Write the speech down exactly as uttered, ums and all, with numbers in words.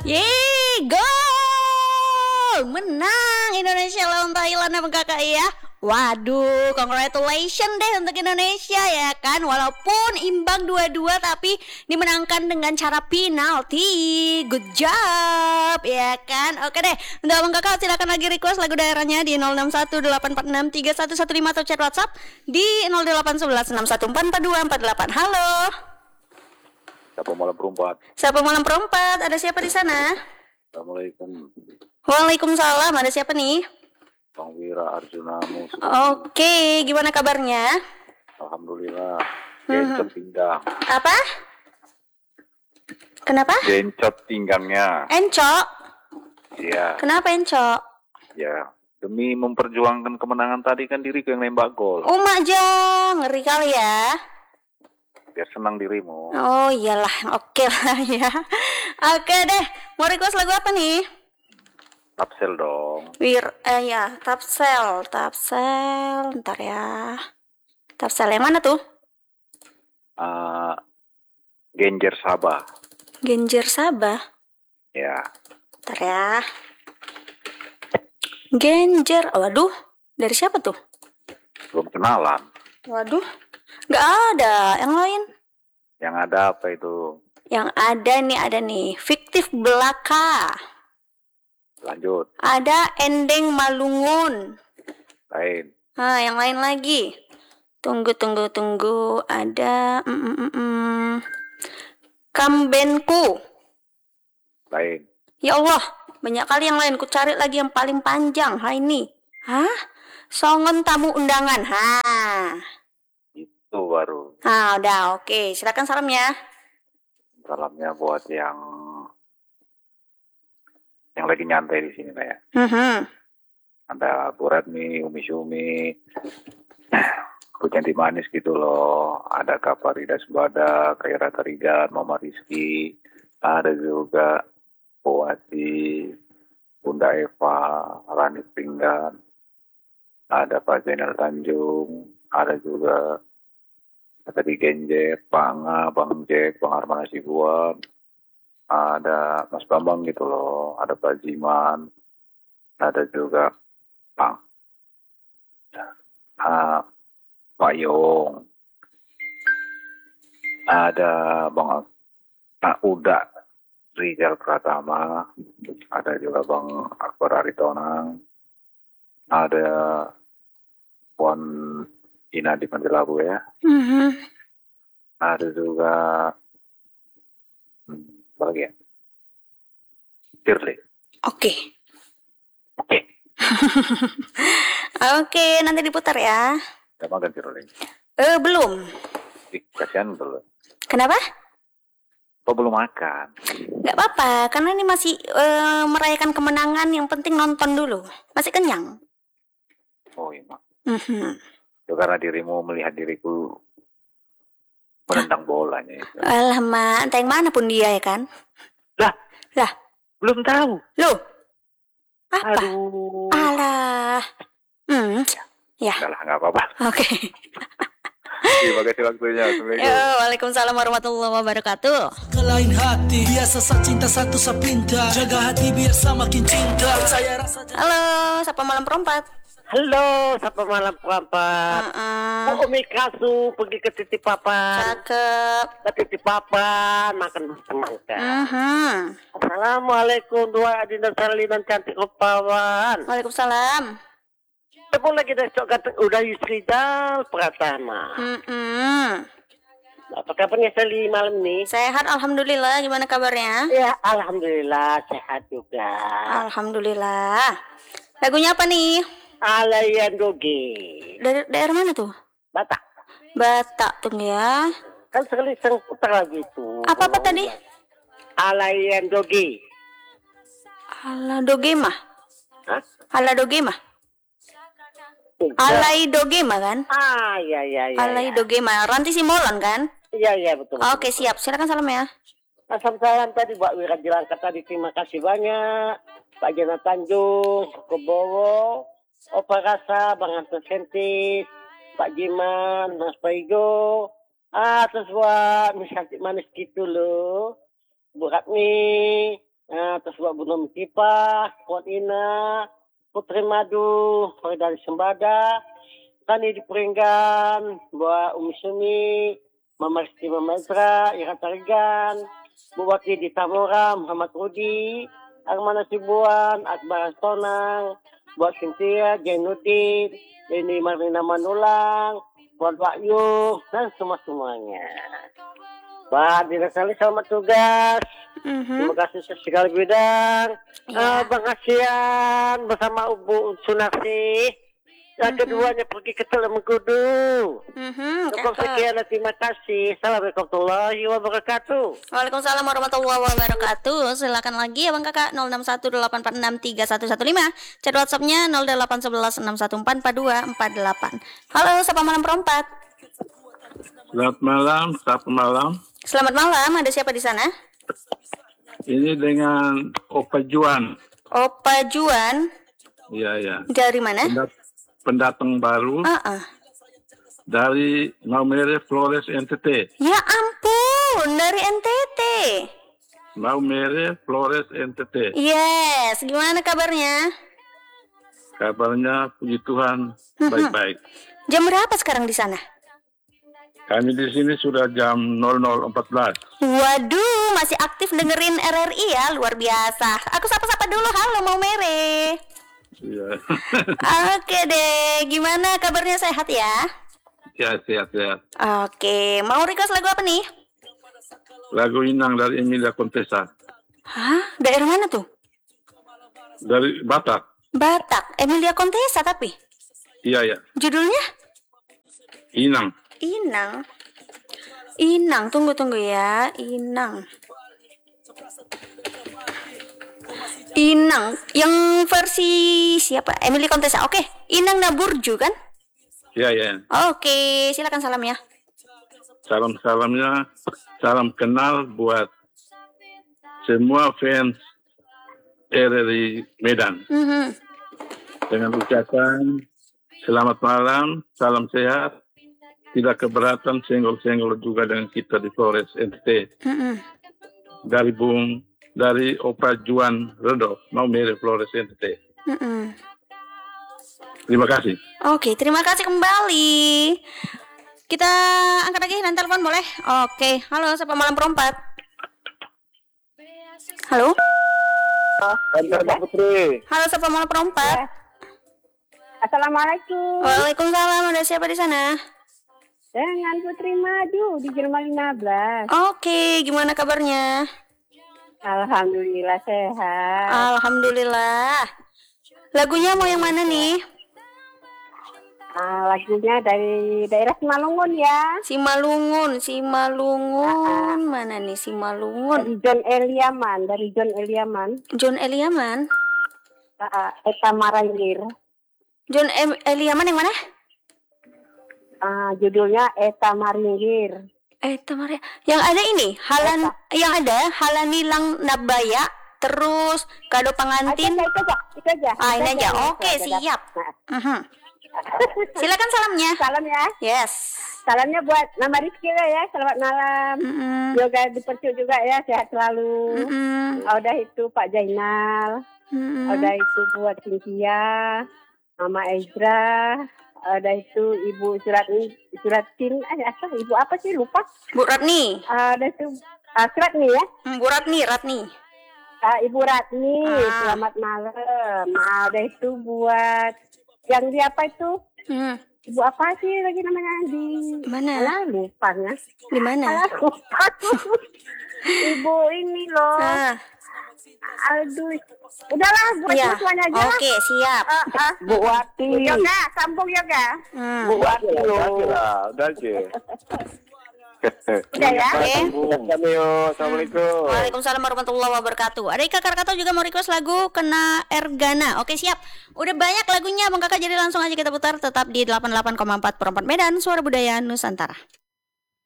Yeay, gol! Menang Indonesia lawan Thailand ya kakak ya. Waduh, congratulations deh untuk Indonesia ya kan. Walaupun imbang dua-dua tapi dimenangkan dengan cara penalti. Good job ya kan. Oke deh, untuk abang kakak silakan lagi request lagu daerahnya di nol enam satu delapan empat enam tiga satu satu lima atau chat WhatsApp di nol delapan satu satu enam satu empat empat dua empat delapan. Halo. Siapa malam perempat? Siapa malam perempat? Ada siapa di sana? Assalamualaikum. Waalaikumsalam. Ada siapa nih? Bang Wira Arjuna Musuh. Oke, gimana kabarnya? Alhamdulillah. Gencot pinggang. Apa? Kenapa? Gencot pinggangnya. Encok? Iya. Kenapa encok? Ya. Demi memperjuangkan kemenangan tadi kan diriku yang nembak gol. Oh aja, ngeri kali ya. Biar senang dirimu. Oh iyalah, oke lah ya. Oke deh, mau request lagu apa nih? Tapsel dong. Wir, eh ya, Tapsel, Tapsel, ntar ya. Tapsel yang mana tuh? Uh, Genjer Sabah. Genjer Sabah? Ya. Ntar ya. Genjer, waduh, dari siapa tuh? Belum kenalan. Waduh, nggak ada, yang lain. Yang ada apa itu? Yang ada nih, ada nih, fiktif belaka. Lanjut. Ada ending malungun. Lain. Ah, yang lain lagi. Tunggu, tunggu, tunggu. Ada mm, mm, mm, mm. Kambenku. Lain. Ya Allah, banyak kali yang lain. Ku cari lagi yang paling panjang. Ha ini. Hah? Songon tamu undangan. Hah. Itu baru. Ah, udah. Oke, silakan salamnya. Salamnya buat yang yang lagi nyantai di sini lah ya. Mm-hmm. Ada Bu Retmi, Umi Sumi, Bu Cantik Manis gitu loh. Ada Kak Farida Subada, Kaira Tarigan, Mama Rizky. Ada juga Bu Ati, Bunda Eva, Rani Pinggan. Ada Pak Zainal Tanjung. Ada juga tadi Genjer, Pak Nga, Bang Jack, Bang Arman Hasibuan. Ada Mas Bambang gitu loh, ada Pak Jiman, ada juga Pak uh, Pak Yong, ada Bang uh, Uda Rizal Pratama, ada juga Bang Akbar Aritonang, ada Puan Ina di Mandelabu ya, Mm-hmm. ada juga apa lagi ya? Shirley. Oke. Oke. Oke, nanti diputar ya. Udah makan Shirley? Eh, belum. Ih, kasihan belum. Kenapa? Kok belum makan? Gak apa-apa, karena ini masih uh, merayakan kemenangan. Yang penting nonton dulu. Masih kenyang. Oh iya, Mak. Mm-hmm. Itu karena dirimu melihat diriku menendang bolanya itu. Alah, Mak. Entah yang mana pun dia ya kan? Lah? Lah? Belum tahu. Loh? Apa? Aduh. Alah. Hmm. Ya. Udah lah, gak apa-apa. Oke. Terima kasih waktunya. Yo, waalaikumsalam warahmatullahi wabarakatuh. Kelain hati, biasa sa cinta satu sa pinta. Jaga hati biar semakin cinta. Saya rasa. Halo, siapa malam perempat? Halo, siapa malam perempat? Uh-uh. Oh, Umi Kasu pergi ke titip papan. Cakep. Ke titip papan, makan semangka. Uh-huh. Assalamualaikum, dua adinda salinan cantik rupawan. Waalaikumsalam. Tepuk lagi dah cok kata udah Yusri Dal Pratama. Mm-mm. Apa kabarnya Sali malam nih? Sehat, alhamdulillah. Gimana kabarnya? Ya, alhamdulillah sehat juga. Alhamdulillah. Lagunya apa nih? Alayan Doge. Dari daerah mana tuh? Batak. Batak tuh ya. Kan sekali sang putar lagi tuh. Apa-apa tadi? Alayan Doge. Ala dogema. Hah? Ala dogema. Alai dogema kan? Ah, iya iya iya. Alai ya. dogema. Ranti Simolon kan? Iya iya betul. Oke, siap. Silakan salam ya. Asam salam tadi Mbak Wira Jelangka tadi, terima kasih banyak. Pak Jana Tanjung, Kobowo, Opa Rasa, Bang Anton Sentis, Pak Jiman, Mas Paigo, ah terus buat Miss Cantik Manis gitu loh, Bu Ratmi, ah, terus buat Bunung Kipah, buat Ina, Putri Madu, dari Sembada, Tani di Peringgan, buat Umi Sumi, Mama Risti Mama Ezra, Ira Tarigan, Bu Waki di Tamora, Muhammad Rudi, Armana Sibuan, Akbar Astonang, buat Cynthia, Jainuddin, ini Marina Manulang, buat Wahyu, dan semua-semuanya. Pak Direktur selamat tugas. Mhm. Terima kasih sekali bidang. Ya. Uh, Bang Asian bersama Ibu Sunarsi. Yang Mhm. keduanya pergi ke Telemengkudu. Mhm, Cukup cakep. sekian dan terima kasih. Assalamualaikum warahmatullahi wabarakatuh. Waalaikumsalam warahmatullahi wabarakatuh. Silakan lagi ya Bang Kakak nol enam satu delapan empat enam tiga satu satu lima. Chat WhatsApp-nya nol delapan satu satu enam satu empat empat dua empat delapan. Halo, Sapa Malam Perempat. Selamat malam, selamat malam. Selamat malam, ada siapa di sana? Ini dengan Opa Juan. Opa Juan. Iya, ya. Dari mana? Pendat- pendatang baru Ah, ah. dari Maumere Flores N T T. Ya ampun, dari N T T. Maumere Flores N T T. Yes, gimana kabarnya? Kabarnya puji Tuhan baik-baik. Jam berapa sekarang di sana? Kami di sini sudah jam nol nol empat belas. Waduh, masih aktif dengerin R R I ya, luar biasa. Aku sapa-sapa dulu, halo mau mere. Iya. Oke deh, gimana kabarnya, sehat ya? Ya, sehat-sehat. Oke, mau request lagu apa nih? Lagu Inang dari Emilia Contessa. Hah? Daerah mana tuh? Dari Batak. Batak, Emilia Contessa tapi? Iya, ya. Judulnya? Inang. Inang. Inang, tunggu-tunggu ya, Inang. Inang, yang versi siapa? Emily Contessa. Oke, Inang Naburju kan? Iya, ya. Oke, silakan salam ya. Salam-salamnya, salam kenal buat semua fans R R I Medan. Mhm. Dengan ucapan selamat malam, salam sehat, tidak keberatan, senggol-senggol juga dengan kita di Flores N T T. Mhm. Dari Bung, dari Opa Juan Redo, Maumere Flores N T T. Mhm. Terima kasih. Oke, terima kasih kembali. Kita angkat lagi nanti telepon boleh? Oke, halo Sapa Malam Perempat. Halo? Mbak Putri. Halo Sapa Malam Perempat. Assalamualaikum. Waalaikumsalam, ada siapa di sana? Dengan Putri Maju di Jerman lima belas. Oke, gimana kabarnya? Alhamdulillah sehat. Alhamdulillah. Lagunya mau yang mana nih? Ah, lagunya dari daerah Simalungun ya. Simalungun, Simalungun. Mana nih Simalungun? Dari John Eliaman, dari John Eliaman. John Eliaman. Ah, Eta Marangir. John em- Eliaman yang mana? Ah, judulnya Eta Maringgir. Eh, Tamaria. Yang ada ini, Halan yang ada Halanilang Nabaya, terus kado pengantin. Itu aja, itu aja. Ah, ini itu aja. Itu Oke, aja. siap. Nah, Mhm. Silakan salamnya. salam ya. Yes. Salamnya buat nama Rizky ya. Selamat malam. Mm-mm. Yoga dipercuk juga ya, sehat selalu. Mm-mm. Udah itu Pak Jainal. Mm-mm. Ada itu buat Cynthia, Mama Ezra, ada itu Ibu Suratni, Suratin, eh apa? Ibu apa sih lupa? Bu Ratni. Ada itu uh, Suratni ya, Hmm, Bu Ratni, Ratni. uh, Ibu Ratni, Ah. selamat malam. Ada itu buat yang di apa itu? Hmm. Ibu apa sih lagi namanya di Mana? Alah, lupa ya. Di mana? Alah, lupa. Ibu ini loh. Ah, Aduh. Udahlah, buat iya. semuanya aja. lah. Oke, siap. Ah, ah. Bu Wati. Yoga, sambung Yoga. Hmm. Bu Wati Udah loh. lah, udah aja. Udah ya. Oke. Kami yo, assalamualaikum. Waalaikumsalam warahmatullahi wabarakatuh. Ada Ika Karkato juga mau request lagu Kena Ergana. Oke, siap. Udah banyak lagunya Bang Kakak, jadi langsung aja kita putar tetap di delapan puluh delapan koma empat Perempat Medan, Suara Budaya Nusantara.